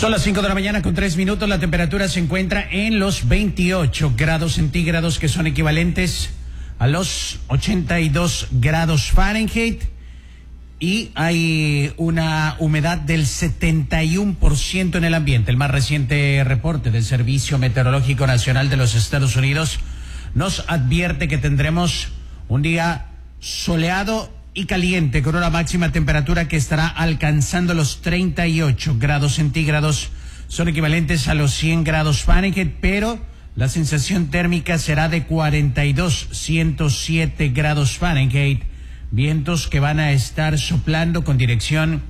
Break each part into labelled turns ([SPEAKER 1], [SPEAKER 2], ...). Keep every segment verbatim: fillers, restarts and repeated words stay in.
[SPEAKER 1] Son las cinco de la mañana con tres minutos. La temperatura se encuentra en los veintiocho grados centígrados, que son equivalentes a los ochenta y dos grados Fahrenheit. Y hay una humedad del setenta y uno por ciento en el ambiente. El más reciente reporte del Servicio Meteorológico Nacional de los Estados Unidos nos advierte que tendremos un día soleado y caliente, con una máxima temperatura que estará alcanzando los treinta y ocho grados centígrados, son equivalentes a los cien grados Fahrenheit, pero la sensación térmica será de cuarenta y dos, ciento siete grados Fahrenheit, vientos que van a estar soplando con dirección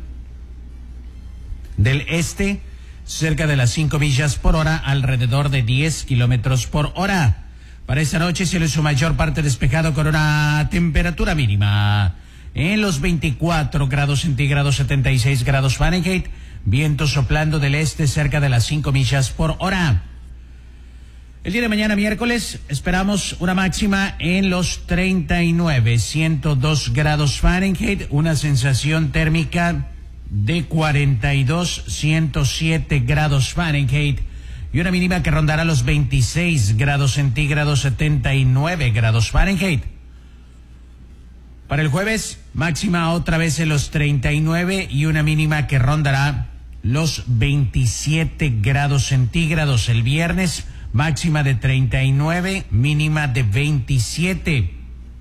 [SPEAKER 1] del este, cerca de las cinco millas por hora, alrededor de diez kilómetros por hora. Para esta noche, cielo en su mayor parte despejado, con una temperatura mínima en los veinticuatro grados centígrados, setenta y seis grados Fahrenheit, viento soplando del este cerca de las cinco millas por hora. El día de mañana, miércoles, esperamos una máxima en los treinta y nueve, ciento dos grados Fahrenheit, una sensación térmica de cuarenta y dos, ciento siete grados Fahrenheit y una mínima que rondará los veintiséis grados centígrados, setenta y nueve grados Fahrenheit. Para el jueves, máxima otra vez en los treinta y nueve y una mínima que rondará los veintisiete grados centígrados. El viernes, máxima de treinta y nueve, mínima de veintisiete.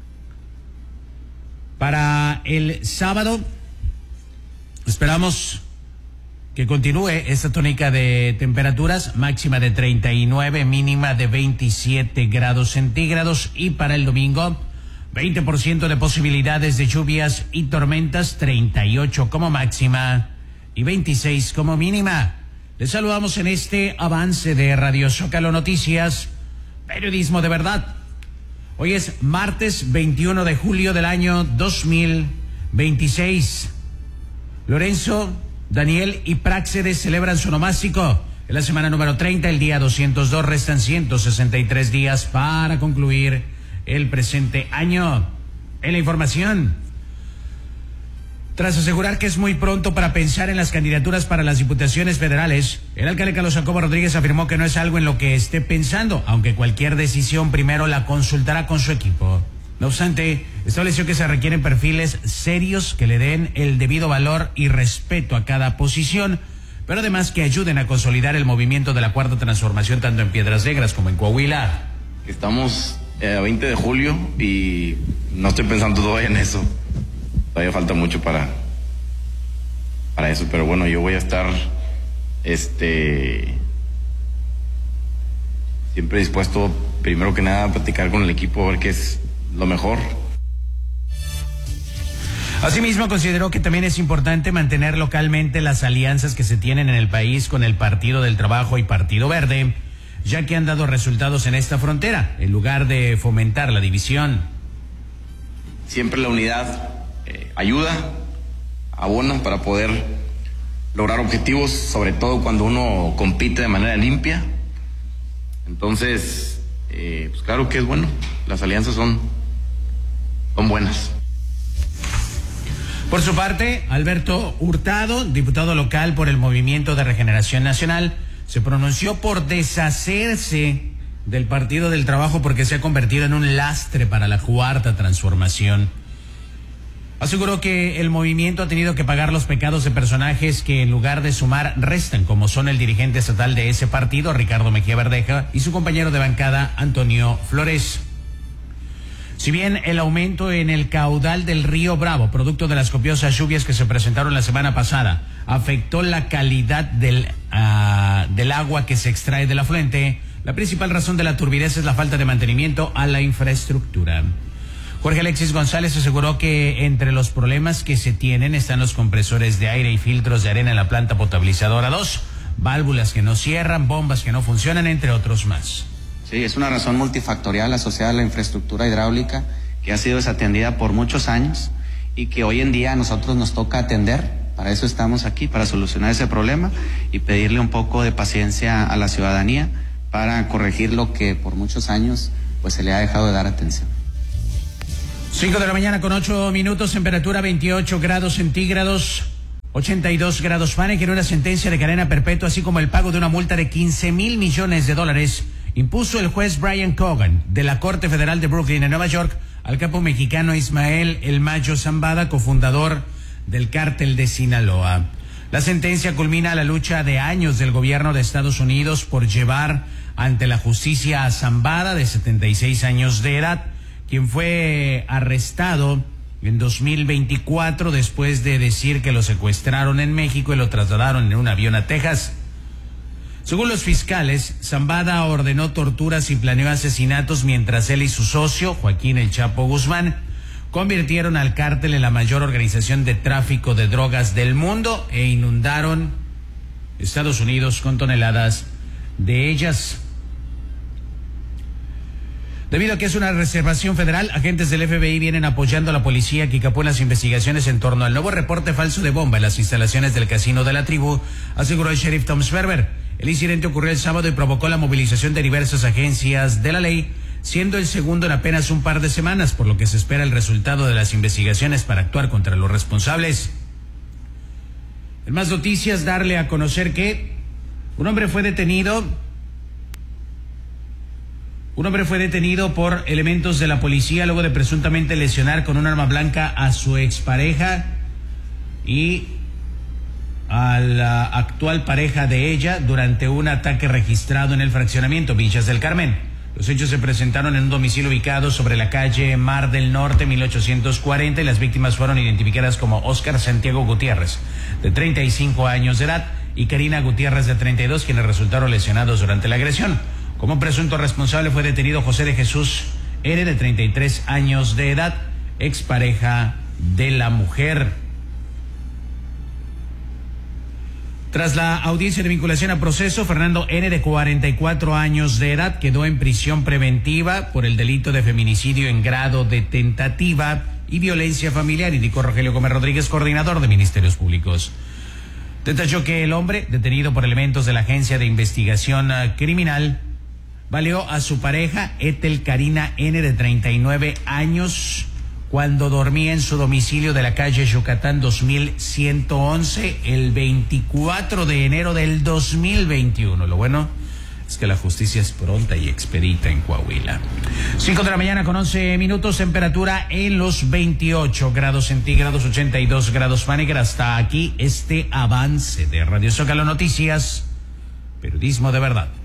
[SPEAKER 1] Para el sábado, esperamos que continúe esta tónica de temperaturas, máxima de treinta y nueve, mínima de veintisiete grados centígrados. Y para el domingo, veinte por ciento de posibilidades de lluvias y tormentas, treinta y ocho como máxima y veintiséis como mínima. Les saludamos en este avance de Radio Zócalo Noticias, periodismo de verdad. Hoy es martes veintiuno de julio del año dos mil veintiséis. Lorenzo, Daniel y Práxedes celebran su onomástico en la semana número treinta, el día doscientos dos. Restan ciento sesenta y tres días para concluir el presente año. En la información, tras asegurar que es muy pronto para pensar en las candidaturas para las diputaciones federales, el alcalde Carlos Jacobo Rodríguez afirmó que no es algo en lo que esté pensando, aunque cualquier decisión primero la consultará con su equipo. No obstante, estableció que se requieren perfiles serios que le den el debido valor y respeto a cada posición, pero además que ayuden a consolidar el movimiento de la Cuarta Transformación tanto en Piedras Negras como en Coahuila.
[SPEAKER 2] Estamos a eh, veinte de julio y no estoy pensando todavía en eso. Todavía falta mucho para, para eso, pero bueno, yo voy a estar este siempre dispuesto, primero que nada, a platicar con el equipo, a ver qué es lo mejor.
[SPEAKER 1] Asimismo, consideró que también es importante mantener localmente las alianzas que se tienen en el país con el Partido del Trabajo y Partido Verde, ya que han dado resultados en esta frontera, en lugar de fomentar la división.
[SPEAKER 2] Siempre la unidad eh, ayuda, abona para poder lograr objetivos, sobre todo cuando uno compite de manera limpia. Entonces, eh, pues claro que es bueno, las alianzas son, son buenas.
[SPEAKER 1] Por su parte, Alberto Hurtado, diputado local por el Movimiento de Regeneración Nacional, se pronunció por deshacerse del Partido del Trabajo porque se ha convertido en un lastre para la Cuarta Transformación. Aseguró que el movimiento ha tenido que pagar los pecados de personajes que en lugar de sumar restan, como son el dirigente estatal de ese partido, Ricardo Mejía Verdeja, y su compañero de bancada, Antonio Flores. Si bien el aumento en el caudal del río Bravo, producto de las copiosas lluvias que se presentaron la semana pasada, afectó la calidad del, uh, del agua que se extrae del afluente, la principal razón de la turbidez es la falta de mantenimiento a la infraestructura. Jorge Alexis González aseguró que entre los problemas que se tienen están los compresores de aire y filtros de arena en la planta potabilizadora dos, válvulas que no cierran, bombas que no funcionan, entre otros más.
[SPEAKER 3] Sí, es una razón multifactorial asociada a la infraestructura hidráulica que ha sido desatendida por muchos años y que hoy en día a nosotros nos toca atender. Para eso estamos aquí, para solucionar ese problema y pedirle un poco de paciencia a la ciudadanía para corregir lo que por muchos años pues se le ha dejado de dar atención.
[SPEAKER 1] cinco de la mañana con ocho minutos, temperatura veintiocho grados centígrados. ochenta y dos grados Fahrenheit, en una sentencia de cadena perpetua, así como el pago de una multa de quince mil millones de dólares, impuso el juez Brian Cogan de la Corte Federal de Brooklyn, en Nueva York, al capo mexicano Ismael El Mayo Zambada, cofundador del cártel de Sinaloa. La sentencia culmina la lucha de años del gobierno de Estados Unidos por llevar ante la justicia a Zambada, de setenta y seis años de edad, quien fue arrestado en dos mil veinticuatro después de decir que lo secuestraron en México y lo trasladaron en un avión a Texas. Según los fiscales, Zambada ordenó torturas y planeó asesinatos mientras él y su socio, Joaquín El Chapo Guzmán, convirtieron al cártel en la mayor organización de tráfico de drogas del mundo e inundaron Estados Unidos con toneladas de ellas. Debido a que es una reservación federal, agentes del F B I vienen apoyando a la policía que capó las investigaciones en torno al nuevo reporte falso de bomba en las instalaciones del casino de la tribu, aseguró el sheriff Tom Sperber. El incidente ocurrió el sábado y provocó la movilización de diversas agencias de la ley, siendo el segundo en apenas un par de semanas, por lo que se espera el resultado de las investigaciones para actuar contra los responsables. En más noticias, darle a conocer que un hombre fue detenido Un hombre fue detenido por elementos de la policía luego de presuntamente lesionar con un arma blanca a su expareja y a la actual pareja de ella durante un ataque registrado en el fraccionamiento Villas del Carmen. Los hechos se presentaron en un domicilio ubicado sobre la calle Mar del Norte, mil ochocientos cuarenta, y las víctimas fueron identificadas como Óscar Santiago Gutiérrez, de treinta y cinco años de edad, y Karina Gutiérrez, de treinta y dos, quienes resultaron lesionados durante la agresión. Como presunto responsable fue detenido José de Jesús N., de treinta y tres años de edad, expareja de la mujer. Tras la audiencia de vinculación a proceso, Fernando N., de cuarenta y cuatro años de edad, quedó en prisión preventiva por el delito de feminicidio en grado de tentativa y violencia familiar, indicó Rogelio Gómez Rodríguez, coordinador de Ministerios Públicos. Detalló que el hombre, detenido por elementos de la Agencia de Investigación Criminal, baleó a su pareja, Ethel Karina N., de treinta y nueve años, cuando dormía en su domicilio de la calle Yucatán dos mil ciento once el veinticuatro de enero del dos mil veintiuno. Lo bueno es que la justicia es pronta y expedita en Coahuila. cinco de la mañana con once minutos, temperatura en los veintiocho grados centígrados, ochenta y dos grados Fahrenheit. Hasta aquí este avance de Radio Zócalo Noticias, periodismo de verdad.